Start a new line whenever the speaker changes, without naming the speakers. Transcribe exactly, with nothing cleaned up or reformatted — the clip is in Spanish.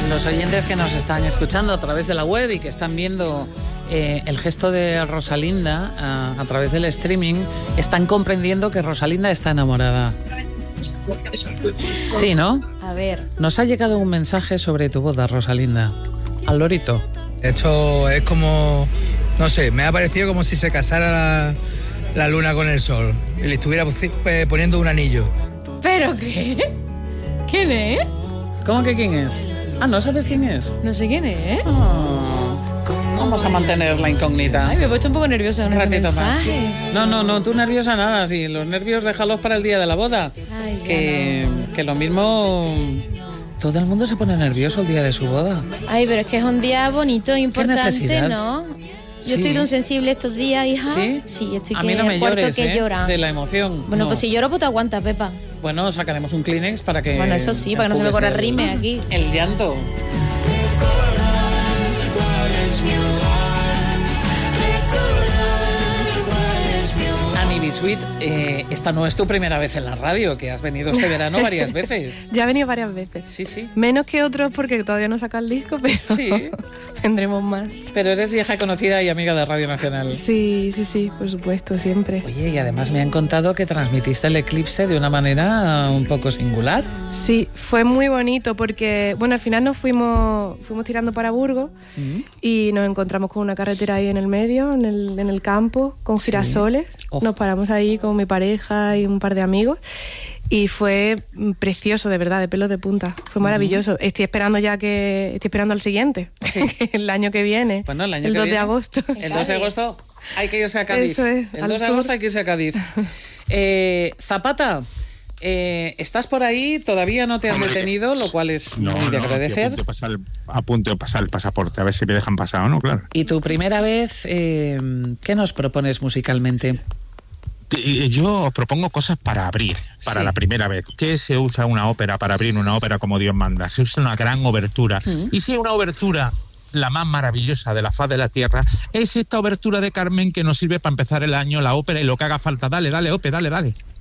Los oyentes que nos están escuchando a través de la web y que están viendo eh, el gesto de Rosalinda a, a través del streaming, están comprendiendo que Rosalinda está enamorada. Sí, ¿no?
A ver.
Nos ha llegado un mensaje sobre tu boda, Rosalinda. Al lorito.
Esto es como, no sé, me ha parecido como si se casara la, la luna con el sol y le estuviera poniendo un anillo.
¿Pero qué? ¿Quién es?
¿Cómo que quién es? Ah, ¿no sabes quién es?
No sé quién es.
Oh, vamos a mantener la incógnita.
Ay, me he puesto un poco nerviosa con
un
ese
ratito
mensaje.
Más. No, no, no, tú nerviosa nada. Sí, los nervios déjalos para el día de la boda.
Ay,
que,
no.
que lo mismo... Todo el mundo se pone nervioso el día de su boda.
Ay, pero es que es un día bonito, importante, ¿no? Yo
sí.
estoy de un sensible estos días, hija.
¿Sí?
Sí, estoy
a
que
mí no me llores,
que
¿eh?
llora.
De la emoción.
Bueno,
no.
pues si lloro, pues te aguanta, Pepa.
Bueno, sacaremos un Kleenex para que...
Bueno, eso sí, para que no se me corra el rime aquí.
El llanto. Ani Bisuit, eh, esta no es tu primera vez en la radio, que has venido este verano varias veces.
Ya he venido varias veces.
Sí, sí.
Menos que otros porque todavía no saca el disco, pero
sí.
tendremos más.
Pero eres vieja conocida y amiga de Radio Nacional.
Sí, sí, sí, por supuesto, siempre.
Oye, y además me han contado que transmitiste el eclipse de una manera un poco singular.
Sí, fue muy bonito porque, bueno, al final nos fuimos, fuimos tirando para Burgos ¿Mm? y nos encontramos con una carretera ahí en el medio, en el, en el campo, con sí. girasoles. Oh. Nos paramos ahí con mi pareja y un par de amigos y fue precioso, de verdad, de pelos de punta. Fue maravilloso. Uh-huh. Estoy esperando ya que... Estoy esperando al siguiente, sí. el año que viene.
Bueno, el año
el
que
dos
viene.
de agosto.
El dos de agosto hay que irse a Cádiz.
Eso es,
el dos de agosto hay que irse a Cádiz. eh, Zapata, eh, estás por ahí, todavía no te han detenido, lo cual es
no,
muy de
no,
agradecer.
A punto, de pasar el, a punto de pasar el pasaporte, a ver si me dejan pasar o no, claro.
Y tu primera vez, eh, ¿qué nos propones musicalmente?
Yo propongo cosas para abrir, para sí. la primera vez. ¿Qué se usa una ópera para abrir una ópera como Dios manda? Se usa una gran obertura. ¿Mm? Y si hay una obertura, la más maravillosa de la faz de la tierra, es esta obertura de Carmen que nos sirve para empezar el año, la ópera y lo que haga falta. Dale, dale, Ope, dale, dale.